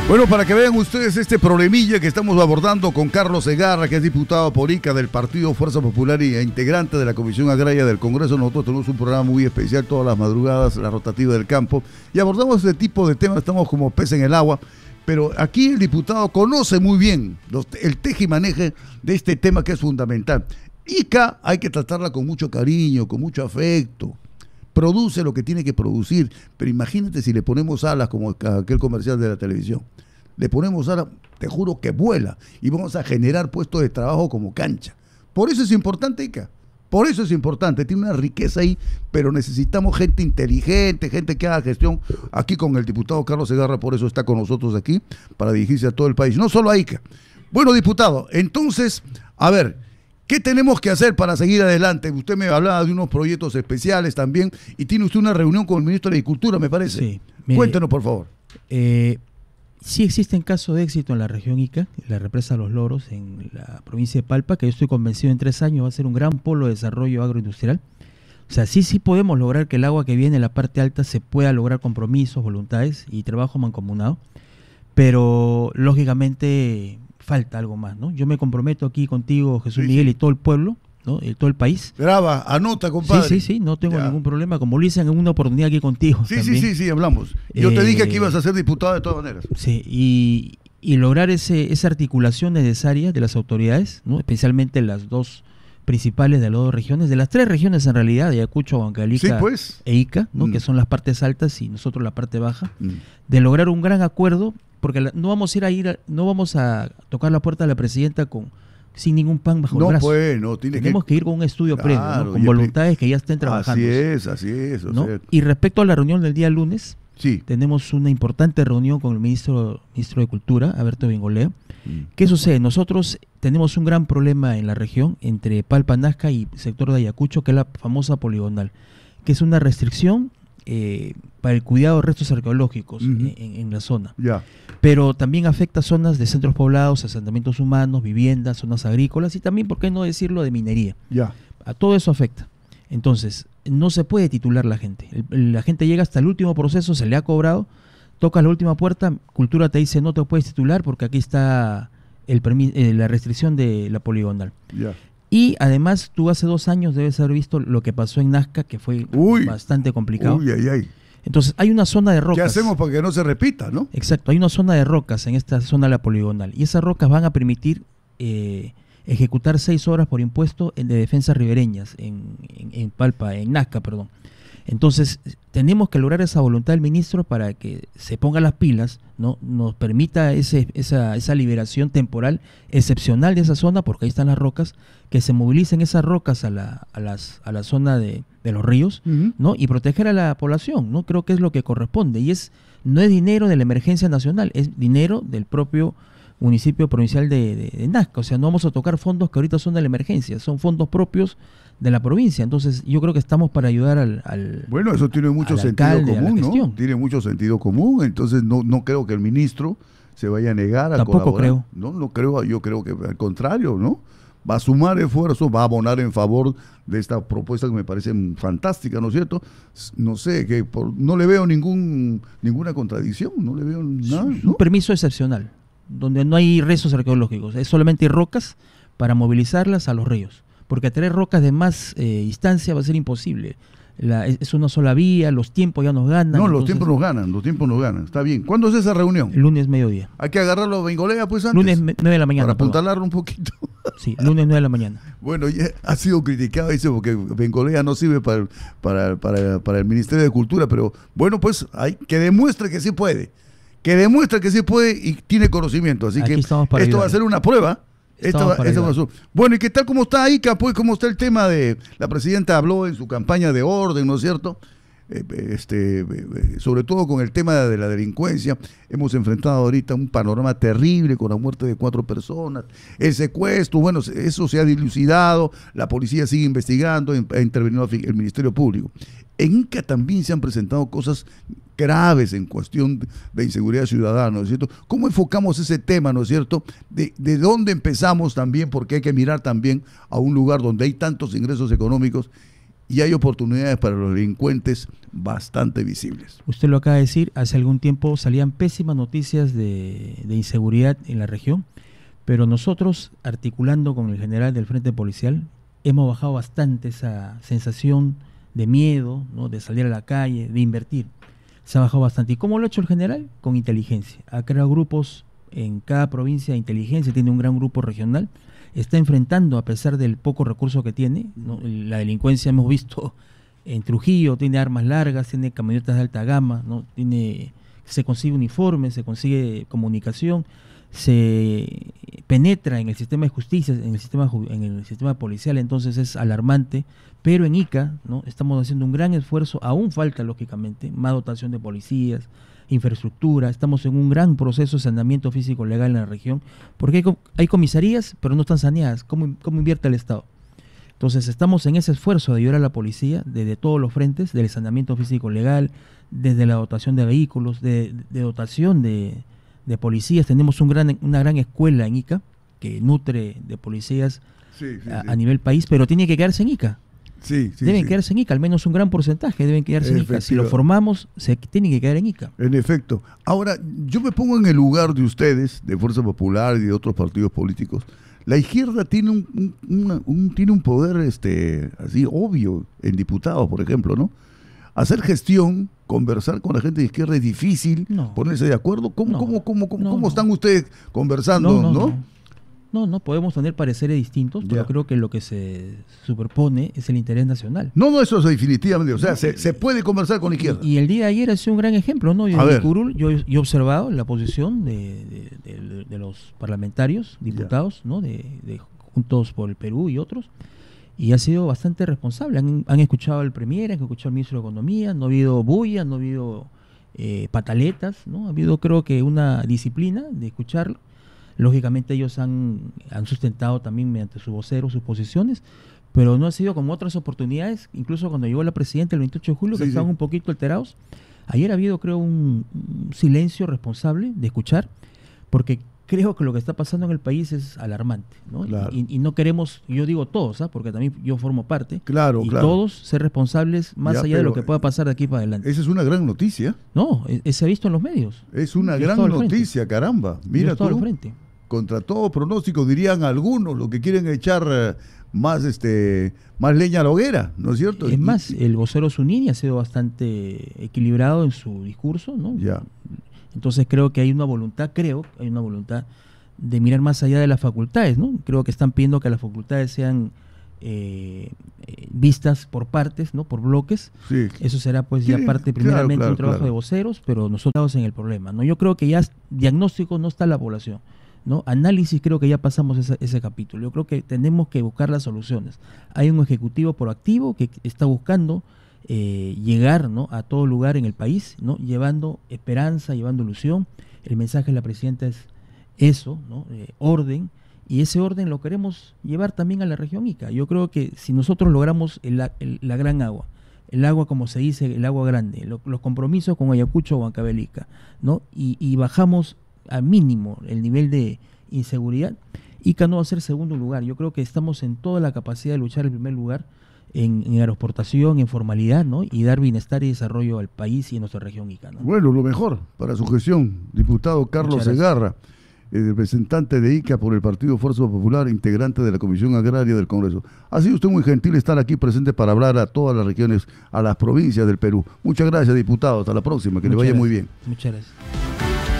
Bueno, para que vean ustedes este problemilla que estamos abordando con Carlos Segarra, que es diputado por Ica del Partido Fuerza Popular e integrante de la Comisión Agraria del Congreso. Nosotros tenemos un programa muy especial todas las madrugadas, la rotativa del campo, y abordamos este tipo de temas, estamos como pez en el agua, pero aquí el diputado conoce muy bien el teje y maneje de este tema que es fundamental. Ica hay que tratarla con mucho cariño, con mucho afecto. Produce lo que tiene que producir, pero imagínate si le ponemos alas como aquel comercial de la televisión. Le ponemos alas, te juro que vuela y vamos a generar puestos de trabajo como cancha. Por eso es importante Ica, por eso es importante, tiene una riqueza ahí, pero necesitamos gente inteligente, gente que haga gestión. Aquí con el diputado Carlos Segarra, por eso está con nosotros aquí, para dirigirse a todo el país, no solo a Ica. Bueno, diputado, entonces, a ver, ¿qué tenemos que hacer para seguir adelante? Usted me hablaba de unos proyectos especiales también y tiene usted una reunión con el ministro de Agricultura, me parece. Sí. Mire, cuéntenos, por favor. Sí existen casos de éxito en la región Ica, la represa Los Loros, en la provincia de Palpa, que yo estoy convencido en 3 años va a ser un gran polo de desarrollo agroindustrial. O sea, sí podemos lograr que el agua que viene en la parte alta se pueda lograr compromisos, voluntades y trabajo mancomunado, pero lógicamente falta algo más, ¿no? Yo me comprometo aquí contigo, Jesús Miguel, y todo el pueblo, ¿no? Todo el país. Graba, anota, compadre. Sí, no tengo ningún problema, como lo hice en una oportunidad aquí contigo. Sí, hablamos. Yo te dije que ibas a ser diputado de todas maneras. Sí, y lograr esa articulación necesaria de las autoridades, ¿no? Especialmente las dos principales de las 2 regiones, de las 3 regiones en realidad, de Ayacucho, Huancavelica e Ica, ¿no? Que son las partes altas y nosotros la parte baja, de lograr un gran acuerdo, porque no vamos a tocar la puerta de la presidenta sin ningún pan bajo el brazo. Pues, tenemos que ir con un estudio previo, ¿no? Con voluntades que ya estén trabajando. Así es. ¿no? Y respecto a la reunión del día lunes, sí, tenemos una importante reunión con el ministro de Cultura, Alberto Bengolea. ¿Qué sucede? Nosotros tenemos un gran problema en la región entre Palpa, Nazca y sector de Ayacucho, que es la famosa poligonal, que es una restricción para el cuidado de restos arqueológicos en la zona. Pero también afecta zonas de centros poblados, asentamientos humanos, viviendas, zonas agrícolas y también, ¿por qué no decirlo?, de minería. A todo eso afecta. Entonces, no se puede titular la gente. La gente llega hasta el último proceso, se le ha cobrado, toca la última puerta, Cultura te dice no te puedes titular porque aquí está la restricción de la poligonal. Y además tú hace 2 años debes haber visto lo que pasó en Nazca, que fue bastante complicado. Entonces hay una zona de rocas. ¿Qué hacemos para que no se repita, no? Exacto, hay una zona de rocas en esta zona de la poligonal y esas rocas van a permitir ejecutar 6 horas por impuesto de defensas ribereñas en Palpa, en Nazca, perdón. Entonces tenemos que lograr esa voluntad del ministro para que se ponga las pilas, ¿no? Nos permita esa liberación temporal excepcional de esa zona, porque ahí están las rocas, que se movilicen esas rocas a la zona de los ríos, ¿no? Y proteger a la población, ¿no? Creo que es lo que corresponde, y no es dinero de la emergencia nacional, es dinero del propio municipio provincial de Nazca. O sea, no vamos a tocar fondos que ahorita son de la emergencia, son fondos propios de la provincia. Entonces yo creo que estamos para ayudar al bueno, eso tiene mucho sentido común, ¿no? Tiene mucho sentido común, entonces no creo que el ministro se vaya a negar a Tampoco colaborar. creo. No creo, yo creo que al contrario, ¿no? Va a sumar esfuerzos, va a abonar en favor de esta propuesta que me parece fantástica, ¿no es cierto? No sé, no le veo ninguna contradicción, no le veo nada, ¿no? Un permiso excepcional, donde no hay restos arqueológicos, es solamente rocas para movilizarlas a los ríos, porque traer rocas de más distancia va a ser imposible. Es una sola vía, los tiempos ya nos ganan. No, los tiempos nos ganan, está bien. ¿Cuándo es esa reunión? El lunes mediodía. Hay que agarrarlo a Bengolea pues antes. Lunes 9 de la mañana. Para apuntalarlo un poquito. Sí, lunes 9 de la mañana. Bueno, ya ha sido criticado eso porque Bengolea no sirve para el Ministerio de Cultura, pero bueno, pues hay que demuestre que sí puede. Y tiene conocimiento. Así aquí que esto va a ser una prueba. Bueno, ¿y qué tal? ¿Cómo está Ica? Pues, ¿cómo está el tema de... La presidenta habló en su campaña de orden, ¿no es cierto? Sobre todo con el tema de la delincuencia. Hemos enfrentado ahorita un panorama terrible con la muerte de 4 personas, el secuestro, bueno, eso se ha dilucidado, la policía sigue investigando, ha intervenido el Ministerio Público. En Ica también se han presentado cosas graves en cuestión de inseguridad ciudadana, ¿no es cierto? ¿Cómo enfocamos ese tema, ¿no es cierto? De dónde empezamos también, porque hay que mirar también a un lugar donde hay tantos ingresos económicos y hay oportunidades para los delincuentes bastante visibles. Usted lo acaba de decir, hace algún tiempo salían pésimas noticias de inseguridad en la región, pero nosotros, articulando con el general del Frente Policial, hemos bajado bastante esa sensación de miedo, ¿no? De salir a la calle, de invertir. Se ha bajado bastante. ¿Y cómo lo ha hecho el general? Con inteligencia. Ha creado grupos en cada provincia de inteligencia, tiene un gran grupo regional, está enfrentando, a pesar del poco recurso que tiene, ¿no? La delincuencia hemos visto en Trujillo, tiene armas largas, tiene camionetas de alta gama, ¿no? Se consigue uniformes, se consigue comunicación, se penetra en el sistema de justicia, en el sistema policial, entonces es alarmante. Pero en Ica, ¿no? Estamos haciendo un gran esfuerzo, aún falta lógicamente más dotación de policías, infraestructura, estamos en un gran proceso de saneamiento físico legal en la región, porque hay comisarías, pero no están saneadas. ¿Cómo invierte el Estado? Entonces estamos en ese esfuerzo de ayudar a la policía desde todos los frentes, del saneamiento físico legal, desde la dotación de vehículos, de dotación de policías. Tenemos una gran escuela en Ica que nutre de policías a nivel país, pero tiene que quedarse en Ica. Deben quedarse en Ica, al menos un gran porcentaje deben quedarse en Ica. Si lo formamos, se tienen que quedar en Ica. En efecto. Ahora, yo me pongo en el lugar de ustedes, de Fuerza Popular y de otros partidos políticos. La izquierda tiene un poder así obvio en diputados, por ejemplo, ¿no? Hacer gestión, conversar con la gente de izquierda es difícil, ponerse de acuerdo. ¿Cómo están ustedes conversando, no podemos tener pareceres distintos, pero creo que lo que se superpone es el interés nacional. Eso es definitivamente, o sea, se puede conversar con la izquierda. Y el día de ayer ha sido un gran ejemplo, ¿no? Yo he observado la posición de los parlamentarios, diputados, ¿no? De Juntos por el Perú y otros, y ha sido bastante responsable. Han escuchado al Premier, han escuchado al Ministro de Economía, no ha habido bulla, no ha habido pataletas, ¿no? Ha habido, creo que, una disciplina de escucharlo. Lógicamente ellos han sustentado también mediante su vocero sus posiciones, pero no ha sido como otras oportunidades, incluso cuando llegó la presidenta el 28 de julio, que estaban un poquito alterados. Ayer ha habido, creo, un silencio responsable de escuchar, porque creo que lo que está pasando en el país es alarmante, ¿no? Claro. Y no queremos, yo digo todos, porque también yo formo parte, todos ser responsables más allá de lo que pueda pasar de aquí para adelante. Esa es una gran noticia. No, se ha visto en los medios. Es una gran noticia, caramba. Mira tú. Contra todo pronóstico, dirían algunos, lo que quieren echar más leña a la hoguera, ¿no es cierto? Es más, el vocero Zunini ha sido bastante equilibrado en su discurso, ¿no? Entonces creo que hay una voluntad de mirar más allá de las facultades, ¿no? Creo que están pidiendo que las facultades sean vistas por partes, ¿no? Por bloques. Eso será pues ya parte primeramente un trabajo de voceros, pero nosotros estamos en el problema, ¿no? Yo creo que ya diagnóstico no está la población, ¿no? Análisis, creo que ya pasamos ese capítulo. Yo creo que tenemos que buscar las soluciones. Hay un ejecutivo proactivo que está buscando llegar, ¿no? A todo lugar en el país, ¿no? Llevando esperanza, llevando ilusión. El mensaje de la presidenta es eso, ¿no? Orden, y ese orden lo queremos llevar también a la región Ica. Yo creo que si nosotros logramos la gran agua, el agua, como se dice, el agua grande, los compromisos con Ayacucho o Huancavelica, ¿no? Y bajamos al mínimo el nivel de inseguridad, Ica no va a ser segundo lugar. Yo creo que estamos en toda la capacidad de luchar en primer lugar en aeroportación, en formalidad, ¿no? Y dar bienestar y desarrollo al país y a nuestra región Ica, ¿no? Bueno, lo mejor para su gestión, diputado Carlos Segarra, representante de Ica por el Partido Fuerza Popular, integrante de la Comisión Agraria del Congreso. Ha sido usted muy gentil estar aquí presente para hablar a todas las regiones, a las provincias del Perú. Muchas gracias, diputado. Hasta la próxima. Que le vaya muy bien. Muchas gracias.